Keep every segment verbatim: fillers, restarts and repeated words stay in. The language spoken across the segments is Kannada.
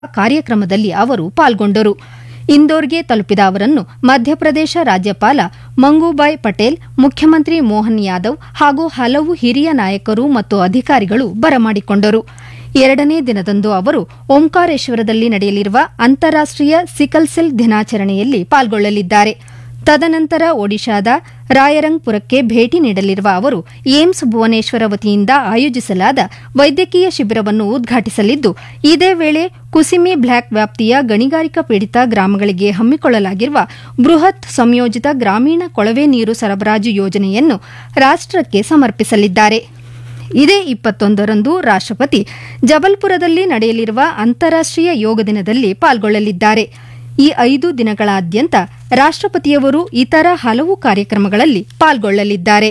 ಕಾರ್ಯಕ್ರಮದಲ್ಲಿ ಅವರು ಪಾಲ್ಗೊಂಡರು. ಇಂದೋರ್ಗೆ ತಲುಪಿದ ಅವರನ್ನು ಮಧ್ಯಪ್ರದೇಶ ರಾಜ್ಯಪಾಲ ಮಂಗೂಬಾಯ್ ಪಟೇಲ್, ಮುಖ್ಯಮಂತ್ರಿ ಮೋಹನ್ ಯಾದವ್ ಹಾಗೂ ಹಲವು ಹಿರಿಯ ನಾಯಕರು ಮತ್ತು ಅಧಿಕಾರಿಗಳು ಬರಮಾಡಿಕೊಂಡರು. ಎರಡನೇ ದಿನದಂದು ಅವರು ಓಂಕಾರೇಶ್ವರದಲ್ಲಿ ನಡೆಯಲಿರುವ ಅಂತಾರಾಷ್ಟೀಯ ಸಿಕಲ್ ಸೆಲ್ ದಿನಾಚರಣೆಯಲ್ಲಿ ಪಾಲ್ಗೊಳ್ಳಲಿದ್ದಾರೆ. ತದನಂತರ ಒಡಿಶಾದ ರಾಯರಂಗ್ಪುರಕ್ಕೆ ಭೇಟಿ ನೀಡಲಿರುವ ಅವರು ಏಮ್ಸ್ ಭುವನೇಶ್ವರ ವತಿಯಿಂದ ಆಯೋಜಿಸಲಾದ ವೈದ್ಯಕೀಯ ಶಿಬಿರವನ್ನು ಉದ್ಘಾಟಿಸಲಿದ್ದು, ಇದೇ ವೇಳೆ ಕುಸಿಮಿ ಬ್ಲಾಕ್ ವ್ಯಾಪ್ತಿಯ ಗಣಿಗಾರಿಕಾ ಪೀಡಿತ ಗ್ರಾಮಗಳಿಗೆ ಹಮ್ಮಿಕೊಳ್ಳಲಾಗಿರುವ ಬೃಹತ್ ಸಂಯೋಜಿತ ಗ್ರಾಮೀಣ ಕೊಳವೆ ನೀರು ಸರಬರಾಜು ಯೋಜನೆಯನ್ನು ರಾಷ್ಟಕ್ಕೆ ಸಮರ್ಪಿಸಲಿದ್ದಾರೆ. ಇದೇ ಇಪ್ಪತ್ತೊಂದರಂದು ರಾಷ್ಟಪತಿ ಜಬಲ್ಪುರದಲ್ಲಿ ನಡೆಯಲಿರುವ ಅಂತಾರಾಷ್ಟೀಯ ಯೋಗ ದಿನದಲ್ಲಿ ಪಾಲ್ಗೊಳ್ಳಲಿದ್ದಾರೆ. ಈ ಐದು ದಿನಗಳಾದ್ಯಂತ ರಾಷ್ಟಪತಿಯವರು ಇತರ ಹಲವು ಕಾರ್ಯಕ್ರಮಗಳಲ್ಲಿ ಪಾಲ್ಗೊಳ್ಳಲಿದ್ದಾರೆ.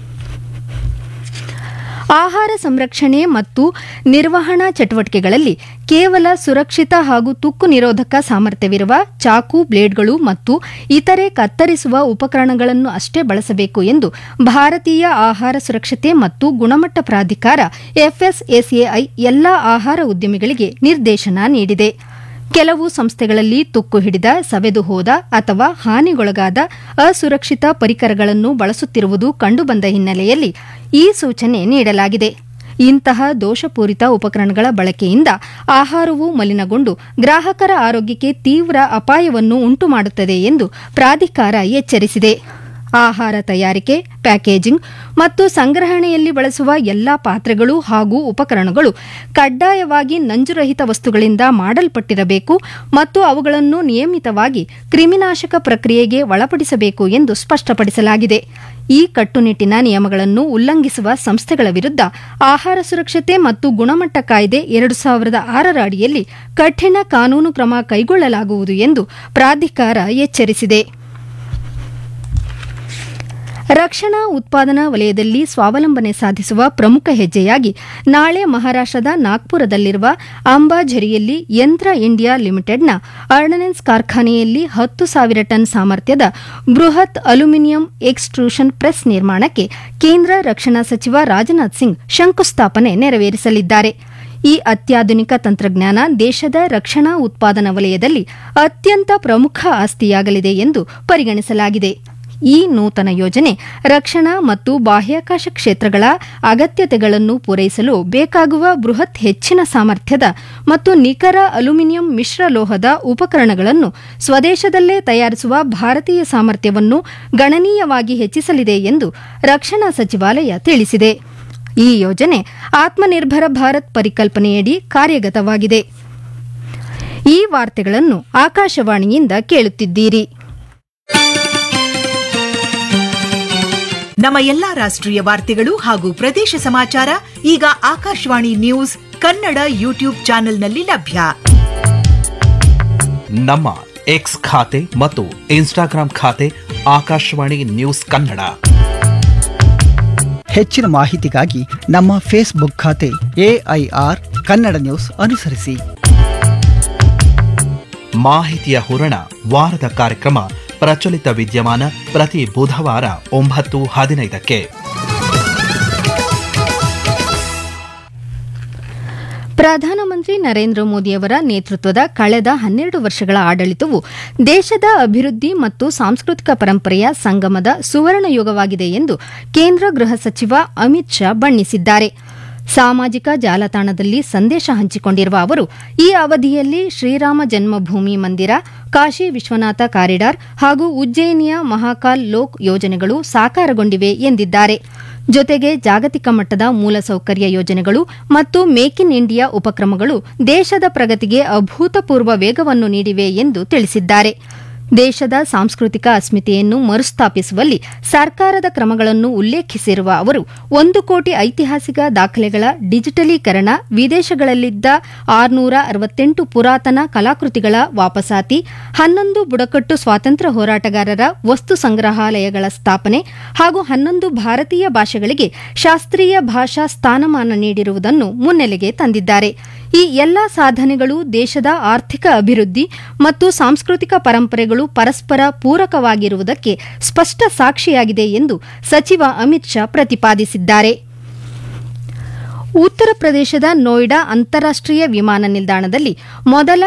ಆಹಾರ ಸಂರಕ್ಷಣೆ ಮತ್ತು ನಿರ್ವಹಣಾ ಚಟುವಟಿಕೆಗಳಲ್ಲಿ ಕೇವಲ ಸುರಕ್ಷಿತ ಹಾಗೂ ತುಕ್ಕು ನಿರೋಧಕ ಸಾಮರ್ಥ್ಯವಿರುವ ಚಾಕು, ಬ್ಲೇಡ್ಗಳು ಮತ್ತು ಇತರೆ ಕತ್ತರಿಸುವ ಉಪಕರಣಗಳನ್ನು ಅಷ್ಟೇ ಬಳಸಬೇಕು ಎಂದು ಭಾರತೀಯ ಆಹಾರ ಸುರಕ್ಷತೆ ಮತ್ತು ಗುಣಮಟ್ಟ ಪ್ರಾಧಿಕಾರ ಎಫ್ಎಸ್ಎಸ್ಎಐ ಎಲ್ಲಾ ಆಹಾರ ಉದ್ಯಮಿಗಳಿಗೆ ನಿರ್ದೇಶನ ನೀಡಿದೆ. ಕೆಲವು ಸಂಸ್ಥೆಗಳಲ್ಲಿ ತುಕ್ಕು ಹಿಡಿದ, ಸವೆದು ಹೋದ ಅಥವಾ ಹಾನಿಗೊಳಗಾದ ಅಸುರಕ್ಷಿತ ಪರಿಕರಗಳನ್ನು ಬಳಸುತ್ತಿರುವುದು ಕಂಡುಬಂದ ಹಿನ್ನೆಲೆಯಲ್ಲಿ ಈ ಸೂಚನೆ ನೀಡಲಾಗಿದೆ. ಇಂತಹ ದೋಷಪೂರಿತ ಉಪಕರಣಗಳ ಬಳಕೆಯಿಂದ ಆಹಾರವು ಮಲಿನಗೊಂಡು ಗ್ರಾಹಕರ ಆರೋಗ್ಯಕ್ಕೆ ತೀವ್ರ ಅಪಾಯವನ್ನು ಉಂಟುಮಾಡುತ್ತದೆ ಎಂದು ಪ್ರಾಧಿಕಾರ ಎಚ್ಚರಿಸಿದೆ. ಆಹಾರ ತಯಾರಿಕೆ, ಪ್ಯಾಕೇಜಿಂಗ್ ಮತ್ತು ಸಂಗ್ರಹಣೆಯಲ್ಲಿ ಬಳಸುವ ಎಲ್ಲಾ ಪಾತ್ರೆಗಳು ಹಾಗೂ ಉಪಕರಣಗಳು ಕಡ್ಡಾಯವಾಗಿ ನಂಜುರಹಿತ ವಸ್ತುಗಳಿಂದ ಮಾಡಲ್ಪಟ್ಟಿರಬೇಕು ಮತ್ತು ಅವುಗಳನ್ನು ನಿಯಮಿತವಾಗಿ ಕ್ರಿಮಿನಾಶಕ ಪ್ರಕ್ರಿಯೆಗೆ ಒಳಪಡಿಸಬೇಕು ಎಂದು ಸ್ಪಷ್ಟಪಡಿಸಲಾಗಿದೆ. ಈ ಕಟ್ಟುನಿಟ್ಟಿನ ನಿಯಮಗಳನ್ನು ಉಲ್ಲಂಘಿಸುವ ಸಂಸ್ಥೆಗಳ ವಿರುದ್ಧ ಆಹಾರ ಸುರಕ್ಷತೆ ಮತ್ತು ಗುಣಮಟ್ಟ ಕಾಯ್ದೆ ಎರಡು ಸಾವಿರದ ಆರರ ಅಡಿಯಲ್ಲಿ ಕಠಿಣ ಕಾನೂನು ಕ್ರಮ ಕೈಗೊಳ್ಳಲಾಗುವುದು ಎಂದು ಪ್ರಾಧಿಕಾರ ಎಚ್ಚರಿಸಿದೆ. ರಕ್ಷಣಾ ಉತ್ಪಾದನಾ ವಲಯದಲ್ಲಿ ಸ್ವಾವಲಂಬನೆ ಸಾಧಿಸುವ ಪ್ರಮುಖ ಹೆಜ್ಜೆಯಾಗಿ ನಾಳೆ ಮಹಾರಾಷ್ಟದ ನಾಗ್ಪುರದಲ್ಲಿರುವ ಅಂಬಾಝರಿಯಲ್ಲಿ ಯಂತ್ರ ಇಂಡಿಯಾ ಲಿಮಿಟೆಡ್ನ ಆರ್ಡನೆನ್ಸ್ ಕಾರ್ಖಾನೆಯಲ್ಲಿ ಹತ್ತು ಸಾವಿರ ಟನ್ ಸಾಮರ್ಥ್ಯದ ಬೃಹತ್ ಅಲ್ಯೂಮಿನಿಯಂ ಎಕ್ಸ್ಟ್ರೂಷನ್ ಪ್ರೆಸ್ ನಿರ್ಮಾಣಕ್ಕೆ ಕೇಂದ್ರ ರಕ್ಷಣಾ ಸಚಿವ ರಾಜನಾಥ್ ಸಿಂಗ್ ಶಂಕುಸ್ಥಾಪನೆ ನೆರವೇರಿಸಲಿದ್ದಾರೆ. ಈ ಅತ್ಯಾಧುನಿಕ ತಂತ್ರಜ್ಞಾನ ದೇಶದ ರಕ್ಷಣಾ ಉತ್ಪಾದನಾ ವಲಯದಲ್ಲಿ ಅತ್ಯಂತ ಪ್ರಮುಖ ಆಸ್ತಿಯಾಗಲಿದೆ ಎಂದು ಪರಿಗಣಿಸಲಾಗಿದೆ. ಈ ನೂತನ ಯೋಜನೆ ರಕ್ಷಣಾ ಮತ್ತು ಬಾಹ್ಯಾಕಾಶ ಕ್ಷೇತ್ರಗಳ ಅಗತ್ಯತೆಗಳನ್ನು ಪೂರೈಸಲು ಬೇಕಾಗುವ ಬೃಹತ್ ಹೆಚ್ಚಿನ ಸಾಮರ್ಥ್ಯದ ಮತ್ತು ನಿಖರ ಅಲ್ಯೂಮಿನಿಯಂ ಮಿಶ್ರಲೋಹದ ಉಪಕರಣಗಳನ್ನು ಸ್ವದೇಶದಲ್ಲೇ ತಯಾರಿಸುವ ಭಾರತೀಯ ಸಾಮರ್ಥ್ಯವನ್ನು ಗಣನೀಯವಾಗಿ ಹೆಚ್ಚಿಸಲಿದೆ ಎಂದು ರಕ್ಷಣಾ ಸಚಿವಾಲಯ ತಿಳಿಸಿದೆ. ಈ ಯೋಜನೆ ಆತ್ಮನಿರ್ಭರ ಭಾರತ್ ಪರಿಕಲ್ಪನೆಯಡಿ ಕಾರ್ಯಗತವಾಗಿದೆ. ಈ ವಾರ್ತೆಗಳನ್ನು ಆಕಾಶವಾಣಿಯಿಂದ ಕೇಳುತ್ತಿದ್ದೀರಿ. ನಮ್ಮ ಎಲ್ಲಾ ರಾಷ್ಟ್ರೀಯ ವಾರ್ತೆಗಳು ಹಾಗೂ ಪ್ರದೇಶ ಸಮಾಚಾರ ಈಗ ಆಕಾಶವಾಣಿ ನ್ಯೂಸ್ ಕನ್ನಡ ಯೂಟ್ಯೂಬ್ ಚಾನೆಲ್ನಲ್ಲಿ ಲಭ್ಯ. ನಮ್ಮ ಎಕ್ಸ್ ಖಾತೆ ಮತ್ತು ಇನ್ಸ್ಟಾಗ್ರಾಂ ಖಾತೆ ಆಕಾಶವಾಣಿ ನ್ಯೂಸ್ ಕನ್ನಡ. ಹೆಚ್ಚಿನ ಮಾಹಿತಿಗಾಗಿ ನಮ್ಮ ಫೇಸ್ಬುಕ್ ಖಾತೆ ಎಐಆರ್ ಕನ್ನಡ ನ್ಯೂಸ್ ಅನುಸರಿಸಿ. ಮಾಹಿತಿಯ ಹೂರಣ ವಾರದ ಕಾರ್ಯಕ್ರಮ ಪ್ರಚಲಿತ ವಿದ್ಯಮಾನ ಪ್ರತಿ ಬುಧವಾರ ಒಂಬತ್ತು ಹದಿನೈದಕ್ಕೆ. ಪ್ರಧಾನಮಂತ್ರಿ ನರೇಂದ್ರ ಮೋದಿಯವರ ನೇತೃತ್ವದ ಕಳೆದ ಹನ್ನೆರಡು ವರ್ಷಗಳ ಆಡಳಿತವು ದೇಶದ ಅಭಿವೃದ್ಧಿ ಮತ್ತು ಸಾಂಸ್ಕೃತಿಕ ಪರಂಪರೆಯ ಸಂಗಮದ ಸುವರ್ಣ ಯುಗವಾಗಿದೆ ಎಂದು ಕೇಂದ್ರ ಗೃಹ ಸಚಿವ ಅಮಿತ್ ಶಾ ಬಣ್ಣಿಸಿದ್ದಾರೆ. ಸಾಮಾಜಿಕ ಜಾಲತಾಣದಲ್ಲಿ ಸಂದೇಶ ಹಂಚಿಕೊಂಡಿರುವ ಅವರು, ಈ ಅವಧಿಯಲ್ಲಿ ಶ್ರೀರಾಮ ಜನ್ಮಭೂಮಿ ಮಂದಿರ, ಕಾಶಿ ವಿಶ್ವನಾಥ ಕಾರಿಡಾರ್ ಹಾಗೂ ಉಜ್ಜಯಿನಿಯ ಮಹಾಕಾಲ್ ಲೋಕ್ ಯೋಜನೆಗಳು ಸಾಕಾರಗೊಂಡಿವೆ ಎಂದಿದ್ದಾರೆ. ಜೊತೆಗೆ ಜಾಗತಿಕ ಮಟ್ಟದ ಮೂಲಸೌಕರ್ಯ ಯೋಜನೆಗಳು ಮತ್ತು ಮೇಕ್ ಇನ್ ಇಂಡಿಯಾ ಉಪಕ್ರಮಗಳು ದೇಶದ ಪ್ರಗತಿಗೆ ಅಭೂತಪೂರ್ವ ವೇಗವನ್ನು ನೀಡಿವೆ ಎಂದು ತಿಳಿಸಿದ್ದಾರೆ. ದೇಶದ ಸಾಂಸ್ಕೃತಿಕ ಅಸ್ಮಿತೆಯನ್ನು ಮರುಸ್ಥಾಪಿಸುವಲ್ಲಿ ಸರ್ಕಾರದ ಕ್ರಮಗಳನ್ನು ಉಲ್ಲೇಖಿಸಿರುವ ಅವರು, ಒಂದು ಕೋಟಿ ಐತಿಹಾಸಿಕ ದಾಖಲೆಗಳ ಡಿಜಿಟಲೀಕರಣ, ವಿದೇಶಗಳಲ್ಲಿದ್ದ ಆರುನೂರ ಅರವತ್ತೆಂಟು ಪುರಾತನ ಕಲಾಕೃತಿಗಳ ವಾಪಸಾತಿ, ಹನ್ನೊಂದು ಬುಡಕಟ್ಟು ಸ್ವಾತಂತ್ರ್ಯ ಹೋರಾಟಗಾರರ ವಸ್ತು ಸಂಗ್ರಹಾಲಯಗಳ ಸ್ಥಾಪನೆ ಹಾಗೂ ಹನ್ನೊಂದು ಭಾರತೀಯ ಭಾಷೆಗಳಿಗೆ ಶಾಸ್ತ್ರೀಯ ಭಾಷಾ ಸ್ಥಾನಮಾನ ನೀಡಿರುವುದನ್ನು ಮುನ್ನೆಲೆಗೆ ತಂದಿದ್ದಾರೆ. ಈ ಎಲ್ಲಾ ಸಾಧನೆಗಳು ದೇಶದ ಆರ್ಥಿಕ ಅಭಿವೃದ್ಧಿ ಮತ್ತು ಸಾಂಸ್ಕೃತಿಕ ಪರಂಪರೆಗಳು ಪರಸ್ಪರ ಪೂರಕವಾಗಿರುವುದಕ್ಕೆ ಸ್ಪಷ್ಟ ಸಾಕ್ಷಿಯಾಗಿದೆ ಎಂದು ಸಚಿವ ಅಮಿತ್ ಶಾ ಪ್ರತಿಪಾದಿಸಿದ್ದಾರೆ. ಉತ್ತರ ಪ್ರದೇಶದ ನೋಯ್ಡಾ ಅಂತಾರಾಷ್ಟೀಯ ವಿಮಾನ ನಿಲ್ದಾಣದಲ್ಲಿ ಮೊದಲ